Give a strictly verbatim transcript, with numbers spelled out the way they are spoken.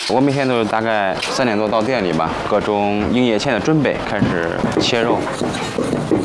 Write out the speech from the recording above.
我每天都是大概三点多到店里吧，各种营业前的准备，开始切肉。